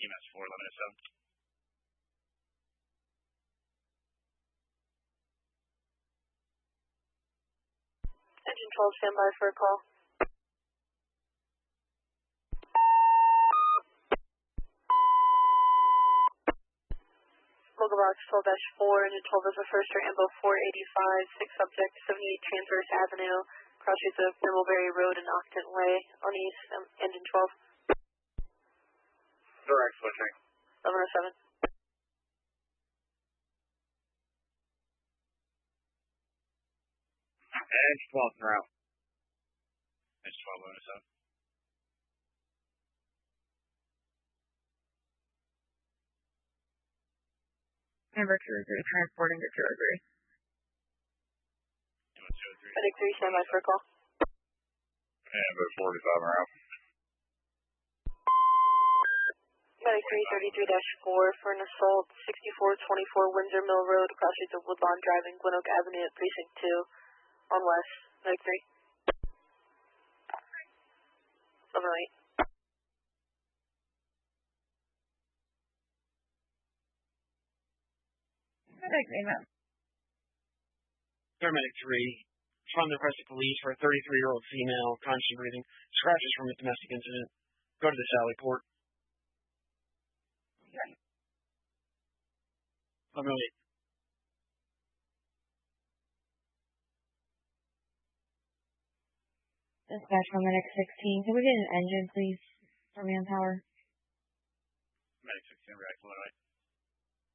EMS 4, 1107. Engine 12, stand by for a call. Local Box 12-4, Engine 12 is a first or Ambo 485, 6 subject, 78 Transverse Avenue, crossroads of Thimbleberry Road and Octant Way on East, Engine 12. Direct switching. 1107. Edge 12 en route. Edge 12, 1107. Amber 203, transporting to 203. Medic 3, stand by for a call. Amber 45 en route. Medic 333-4 for an assault, 6424 Windsor Mill Road, crossroads of Woodlawn Drive and Glen Oak Avenue at Precinct 2 on West. Medic 3. 1108. Medic 3, ma'am. Paramedic 3, respond to request of police for a 33-year-old female, conscious and breathing, scratches from a domestic incident. Go to the Sally Port. Okay. 1108. Dispatch from Medic 16. Can we get an engine, please, for manpower? Medic 16, react 108.